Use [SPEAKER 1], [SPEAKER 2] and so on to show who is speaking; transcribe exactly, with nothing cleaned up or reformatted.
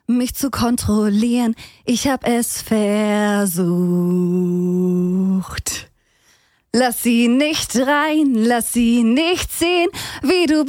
[SPEAKER 1] mich zu kontrollieren. Ich hab es versucht. Lass sie nicht rein, lass sie nicht sehen, wie du